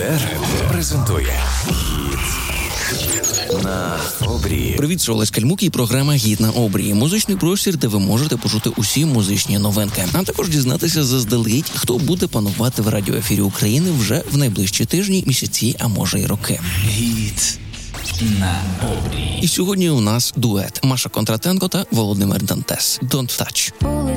Етер презентує «Гід на обрії». Привіт, це Олесь Кальмук і програма «Гід на обрії». Музичний простір, де ви можете почути усі музичні новинки. А також дізнатися заздалегідь, хто буде панувати в радіоефірі України вже в найближчі тижні, місяці, а може й роки. «Гід на обрії». І сьогодні у нас дует Маша Кондратенко та Володимир Дантес. «Don't Touch».